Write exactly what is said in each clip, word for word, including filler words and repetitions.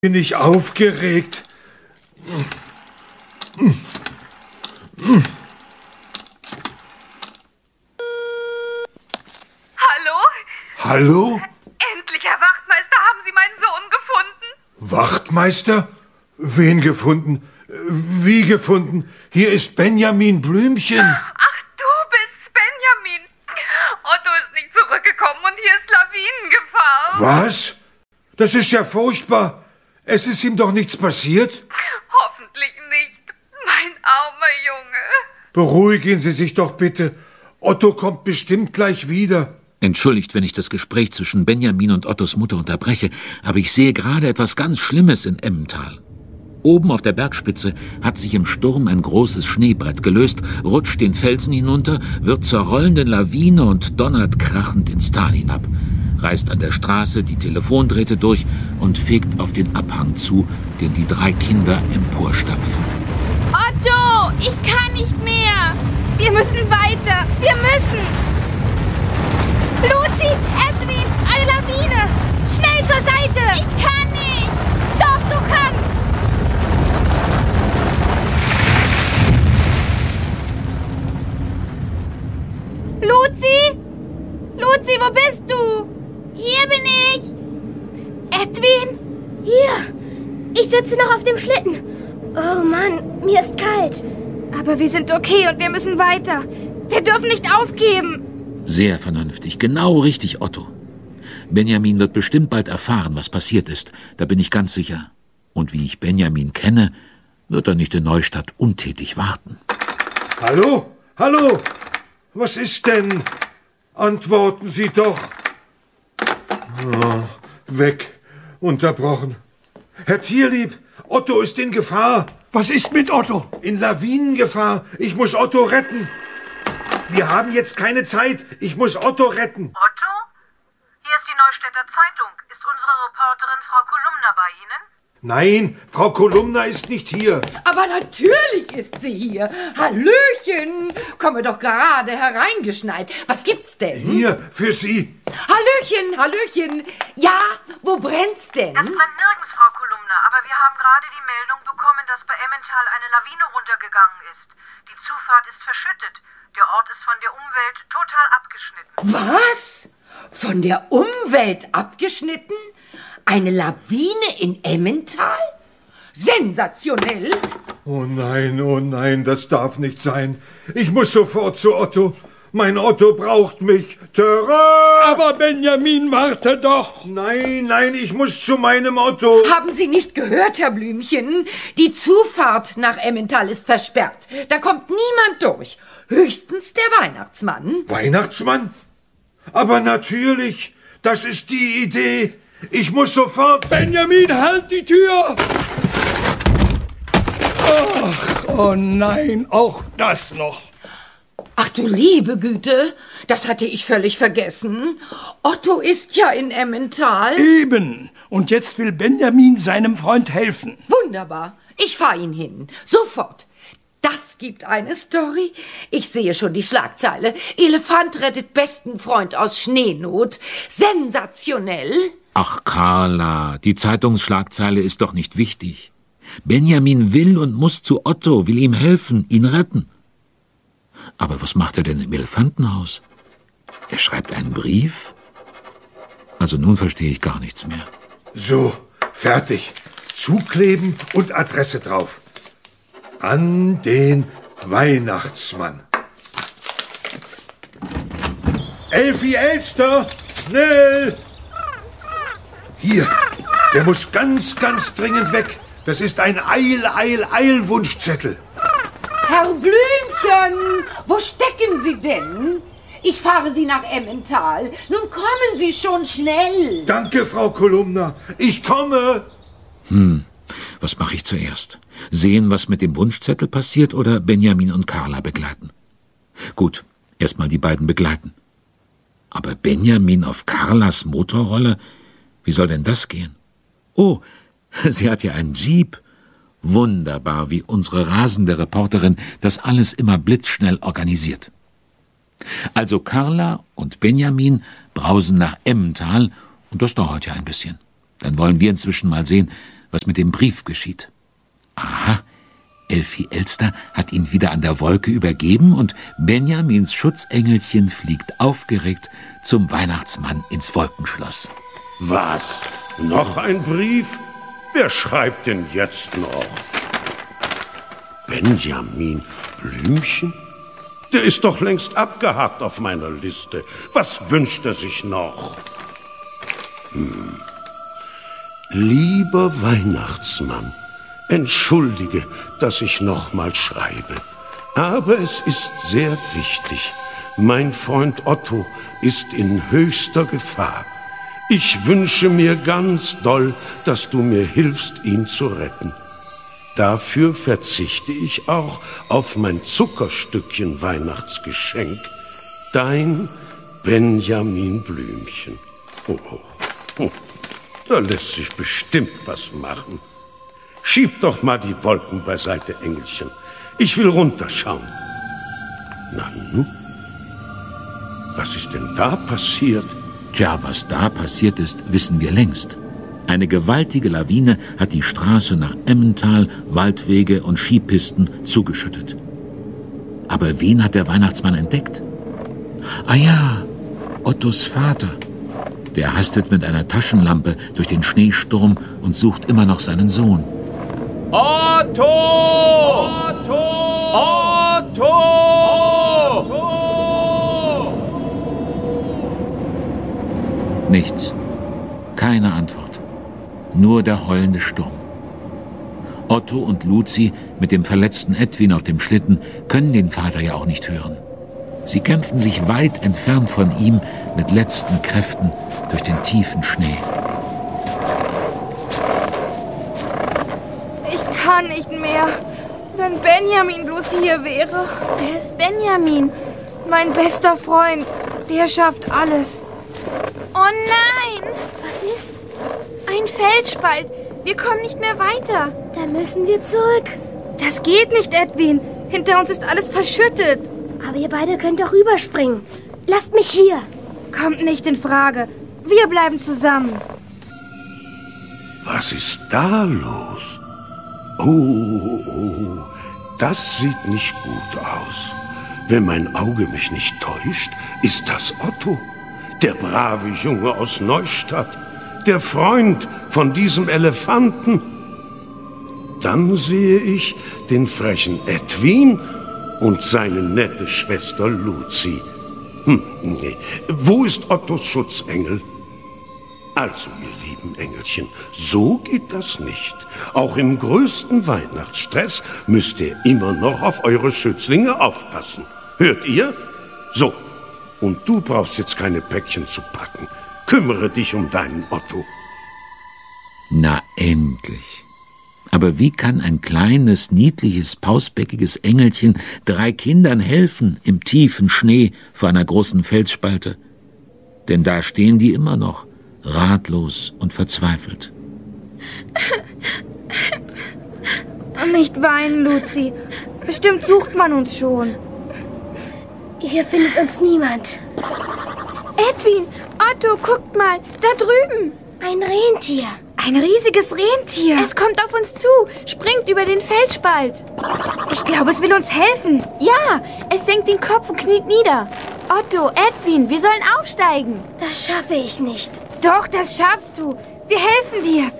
Bin ich aufgeregt. Hallo? Hallo? Endlich, Herr Wachtmeister, haben Sie meinen Sohn gefunden? Wachtmeister? Wen gefunden? Wie gefunden? Hier ist Benjamin Blümchen. Ach, du bist's, Benjamin. Otto ist nicht zurückgekommen und hier ist Lawinengefahr. Was? Das ist ja furchtbar. Es ist ihm doch nichts passiert? Hoffentlich nicht. Mein armer Junge. Beruhigen Sie sich doch bitte. Otto kommt bestimmt gleich wieder. Entschuldigt, wenn ich das Gespräch zwischen Benjamin und Ottos Mutter unterbreche, aber ich sehe gerade etwas ganz Schlimmes in Emmental. Oben auf der Bergspitze hat sich im Sturm ein großes Schneebrett gelöst, rutscht den Felsen hinunter, wird zur rollenden Lawine und donnert krachend ins Tal hinab, reißt an der Straße die Telefondrähte durch und fegt auf den Abhang zu, den die drei Kinder emporstapfen. Otto, ich kann nicht mehr. Wir müssen weiter. Wir müssen. Luzi, Edwin, eine Lawine. Schnell zur Seite. Ich kann nicht. Doch, du kannst. Luzi? Luzi, wo bist du? Hier bin ich. Edwin? Hier. Ich sitze noch auf dem Schlitten. Oh Mann, mir ist kalt. Aber wir sind okay und wir müssen weiter. Wir dürfen nicht aufgeben. Sehr vernünftig, genau richtig, Otto. Benjamin wird bestimmt bald erfahren, was passiert ist. Da bin ich ganz sicher. Und wie ich Benjamin kenne, wird er nicht in Neustadt untätig warten. Hallo? Hallo? Was ist denn? Antworten Sie doch. Oh, weg. Unterbrochen. Herr Tierlieb, Otto ist in Gefahr. Was ist mit Otto? In Lawinengefahr. Ich muss Otto retten. Wir haben jetzt keine Zeit. Ich muss Otto retten. Otto? Hier ist die Neustädter Zeitung. Ist unsere Reporterin Frau Kolumna bei Ihnen? Nein, Frau Kolumna ist nicht hier. Aber natürlich ist sie hier. Hallöchen, komme doch gerade hereingeschneit. Was gibt's denn? Hier, für Sie. Hallöchen, Hallöchen. Ja, wo brennt's denn? Es brennt nirgends, Frau Kolumna, aber wir haben gerade die Meldung bekommen, dass bei Emmental eine Lawine runtergegangen ist. Die Zufahrt ist verschüttet. Der Ort ist von der Umwelt total abgeschnitten. Was? Von der Umwelt abgeschnitten? Eine Lawine in Emmental? Sensationell! Oh nein, oh nein, das darf nicht sein. Ich muss sofort zu Otto. Mein Otto braucht mich. Terror! Aber Benjamin, warte doch! Nein, nein, ich muss zu meinem Otto. Haben Sie nicht gehört, Herr Blümchen? Die Zufahrt nach Emmental ist versperrt. Da kommt niemand durch. Höchstens der Weihnachtsmann. Weihnachtsmann? Aber natürlich, das ist die Idee. Ich muss sofort... Benjamin, halt die Tür! Ach, oh nein, auch das noch. Ach du liebe Güte, das hatte ich völlig vergessen. Otto ist ja in Emmental. Eben. Und jetzt will Benjamin seinem Freund helfen. Wunderbar. Ich fahr ihn hin. Sofort. Das gibt eine Story. Ich sehe schon die Schlagzeile. Elefant rettet besten Freund aus Schneenot. Sensationell. Ach, Carla, die Zeitungsschlagzeile ist doch nicht wichtig. Benjamin will und muss zu Otto, will ihm helfen, ihn retten. Aber was macht er denn im Elefantenhaus? Er schreibt einen Brief? Also nun verstehe ich gar nichts mehr. So, fertig. Zukleben und Adresse drauf. An den Weihnachtsmann. Elfi Elster, schnell! Hier, der muss ganz, ganz dringend weg. Das ist ein Eil, Eil, Eilwunschzettel. Herr Blümchen, wo stecken Sie denn? Ich fahre Sie nach Emmental. Nun kommen Sie schon schnell. Danke, Frau Kolumna. Ich komme. Hm, was mache ich zuerst? Sehen, was mit dem Wunschzettel passiert, oder Benjamin und Carla begleiten? Gut, erstmal die beiden begleiten. Aber Benjamin auf Carlas Motorroller? Wie soll denn das gehen? Oh, sie hat ja einen Jeep. Wunderbar, wie unsere rasende Reporterin das alles immer blitzschnell organisiert. Also Carla und Benjamin brausen nach Emmental und das dauert ja ein bisschen. Dann wollen wir inzwischen mal sehen, was mit dem Brief geschieht. Aha, Elfi Elster hat ihn wieder an der Wolke übergeben und Benjamins Schutzengelchen fliegt aufgeregt zum Weihnachtsmann ins Wolkenschloss. Was? Noch ein Brief? Wer schreibt denn jetzt noch? Benjamin Blümchen? Der ist doch längst abgehakt auf meiner Liste. Was wünscht er sich noch? Hm. Lieber Weihnachtsmann, entschuldige, dass ich nochmal schreibe. Aber es ist sehr wichtig. Mein Freund Otto ist in höchster Gefahr. Ich wünsche mir ganz doll, dass du mir hilfst, ihn zu retten. Dafür verzichte ich auch auf mein Zuckerstückchen Weihnachtsgeschenk. Dein Benjamin Blümchen. Oh, oh, oh. Da lässt sich bestimmt was machen. Schieb doch mal die Wolken beiseite, Engelchen. Ich will runterschauen. Na nun? Was ist denn da passiert? Tja, was da passiert ist, wissen wir längst. Eine gewaltige Lawine hat die Straße nach Emmental, Waldwege und Skipisten zugeschüttet. Aber wen hat der Weihnachtsmann entdeckt? Ah ja, Ottos Vater. Der hastet mit einer Taschenlampe durch den Schneesturm und sucht immer noch seinen Sohn. Otto! Otto! Otto! Otto! Nichts. Keine Antwort. Nur der heulende Sturm. Otto und Luzi mit dem verletzten Edwin auf dem Schlitten können den Vater ja auch nicht hören. Sie kämpfen sich weit entfernt von ihm mit letzten Kräften durch den tiefen Schnee. Ich kann nicht mehr. Wenn Benjamin bloß hier wäre. Der ist Benjamin, mein bester Freund. Der schafft alles. Oh nein! Was ist? Ein Felsspalt. Wir kommen nicht mehr weiter. Da müssen wir zurück. Das geht nicht, Edwin. Hinter uns ist alles verschüttet. Aber ihr beide könnt doch rüberspringen. Lasst mich hier. Kommt nicht in Frage. Wir bleiben zusammen. Was ist da los? Oh, oh, das sieht nicht gut aus. Wenn mein Auge mich nicht täuscht, ist das Otto, der brave Junge aus Neustadt, der Freund von diesem Elefanten. Dann sehe ich den frechen Edwin und seine nette Schwester Luzi. Hm, nee. Wo ist Ottos Schutzengel? Also, ihr lieben Engelchen, so geht das nicht. Auch im größten Weihnachtsstress müsst ihr immer noch auf eure Schützlinge aufpassen. Hört ihr? So, und du brauchst jetzt keine Päckchen zu packen. Kümmere dich um deinen Otto. Na endlich. Aber wie kann ein kleines, niedliches, pausbäckiges Engelchen drei Kindern helfen im tiefen Schnee vor einer großen Felsspalte? Denn da stehen die immer noch, ratlos und verzweifelt. Nicht weinen, Luzi. Bestimmt sucht man uns schon. Hier findet uns niemand. Edwin, Otto, guckt mal, da drüben. Ein Rentier. Ein riesiges Rentier. Es kommt auf uns zu, springt über den Felsspalt. Ich glaube, es will uns helfen. Ja, es senkt den Kopf und kniet nieder. Otto, Edwin, wir sollen aufsteigen. Das schaffe ich nicht. Doch, das schaffst du. Wir helfen dir.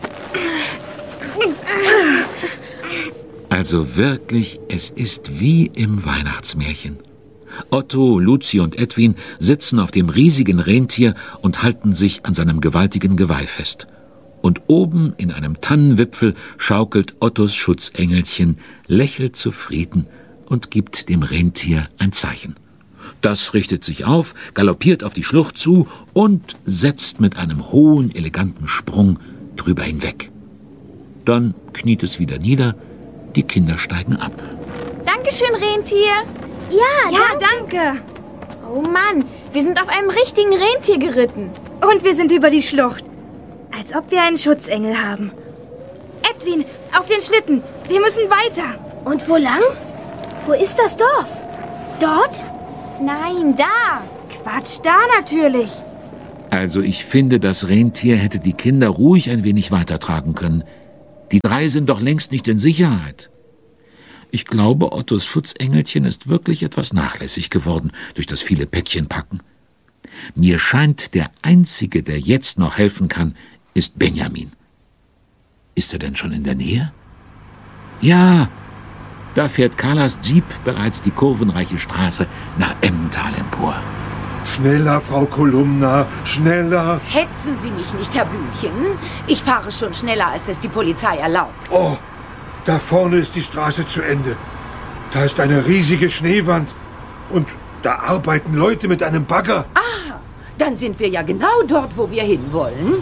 Also wirklich, es ist wie im Weihnachtsmärchen. Otto, Luzi und Edwin sitzen auf dem riesigen Rentier und halten sich an seinem gewaltigen Geweih fest. Und oben in einem Tannenwipfel schaukelt Ottos Schutzengelchen, lächelt zufrieden und gibt dem Rentier ein Zeichen. Das richtet sich auf, galoppiert auf die Schlucht zu und setzt mit einem hohen, eleganten Sprung drüber hinweg. Dann kniet es wieder nieder, die Kinder steigen ab. Dankeschön, Rentier. Ja, Ja, danke. danke. Oh Mann, wir sind auf einem richtigen Rentier geritten. Und wir sind über die Schlucht. Als ob wir einen Schutzengel haben. Edwin, auf den Schlitten. Wir müssen weiter. Und wo lang? Wo ist das Dorf? Dort? Nein, da. Quatsch, da natürlich. Also ich finde, das Rentier hätte die Kinder ruhig ein wenig weitertragen können. Die drei sind doch längst nicht in Sicherheit. Ich glaube, Ottos Schutzengelchen ist wirklich etwas nachlässig geworden durch das viele Päckchenpacken. Mir scheint, der Einzige, der jetzt noch helfen kann, ist Benjamin. Ist er denn schon in der Nähe? Ja, da fährt Carlas Jeep bereits die kurvenreiche Straße nach Emmental empor. Schneller, Frau Kolumna, schneller. Hetzen Sie mich nicht, Herr Blümchen. Ich fahre schon schneller, als es die Polizei erlaubt. Oh, da vorne ist die Straße zu Ende. Da ist eine riesige Schneewand. Und da arbeiten Leute mit einem Bagger. Ah, dann sind wir ja genau dort, wo wir hinwollen.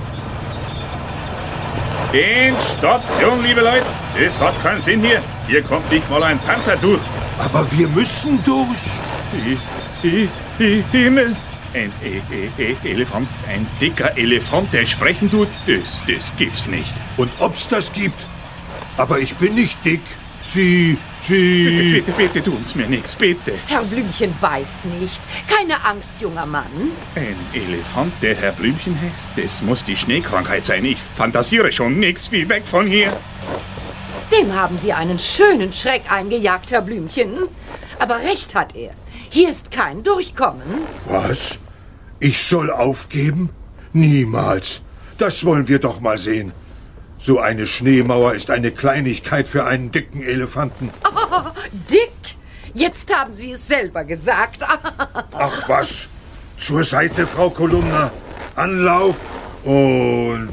Endstation, liebe Leute. Das hat keinen Sinn hier. Hier kommt nicht mal ein Panzer durch. Aber wir müssen durch. I, I, I, Himmel. Ein e e e Elefant, ein dicker Elefant, der sprechen tut, das, das gibt's nicht. Und ob's das gibt. Aber ich bin nicht dick. Sie, Sie... Bitte, bitte, bitte tun's mir nichts, bitte. Herr Blümchen beißt nicht. Keine Angst, junger Mann. Ein Elefant, der Herr Blümchen heißt? Das muss die Schneekrankheit sein. Ich fantasiere schon nix wie weg von hier. Dem haben Sie einen schönen Schreck eingejagt, Herr Blümchen. Aber recht hat er. Hier ist kein Durchkommen. Was? Ich soll aufgeben? Niemals. Das wollen wir doch mal sehen. So eine Schneemauer ist eine Kleinigkeit für einen dicken Elefanten. Oh, dick? Jetzt haben Sie es selber gesagt. Ach was. Zur Seite, Frau Kolumna. Anlauf und...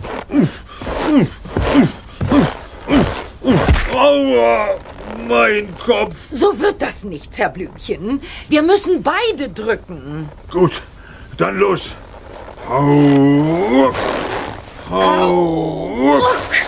Aua, mein Kopf. So wird das nichts, Herr Blümchen. Wir müssen beide drücken. Gut, dann los. Hau, hau,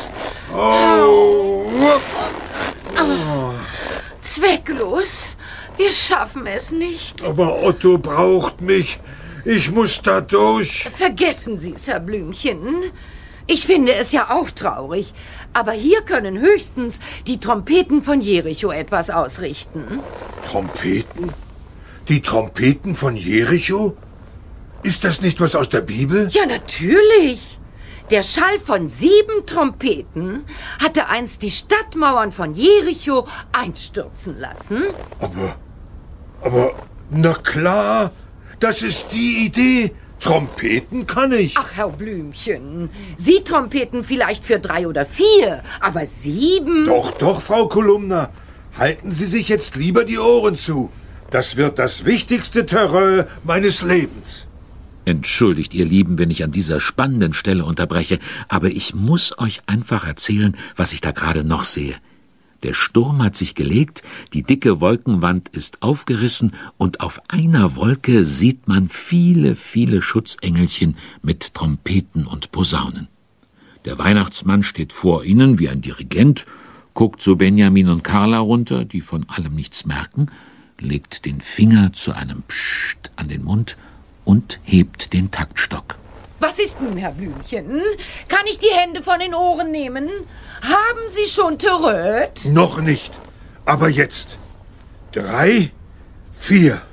hau. Oh, zwecklos. Wir schaffen es nicht. Aber Otto braucht mich. Ich muss da durch. Vergessen Sie es, Herr Blümchen. Ich finde es ja auch traurig. Aber hier können höchstens die Trompeten von Jericho etwas ausrichten. Trompeten? Die Trompeten von Jericho? Ist das nicht was aus der Bibel? Ja, natürlich. Der Schall von sieben Trompeten hatte einst die Stadtmauern von Jericho einstürzen lassen. Aber, aber, na klar, das ist die Idee. Trompeten kann ich. Ach, Herr Blümchen, Sie trompeten vielleicht für drei oder vier, aber sieben? Doch, doch, Frau Kolumna. Halten Sie sich jetzt lieber die Ohren zu. Das wird das wichtigste Terrain meines Lebens. Entschuldigt, ihr Lieben, wenn ich an dieser spannenden Stelle unterbreche, aber ich muss euch einfach erzählen, was ich da gerade noch sehe. Der Sturm hat sich gelegt, die dicke Wolkenwand ist aufgerissen und auf einer Wolke sieht man viele, viele Schutzengelchen mit Trompeten und Posaunen. Der Weihnachtsmann steht vor ihnen wie ein Dirigent, guckt zu Benjamin und Carla runter, die von allem nichts merken, legt den Finger zu einem Psst an den Mund und hebt den Taktstock. Was ist nun, Herr Blümchen? Kann ich die Hände von den Ohren nehmen? Haben Sie schon Terröt? Noch nicht. Aber jetzt. Drei, vier.